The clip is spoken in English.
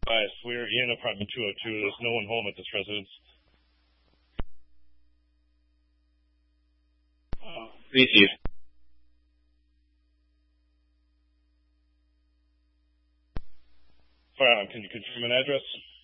Guys, we're in apartment 202. There's no one home at this residence. Received. Firearm, can you confirm an address?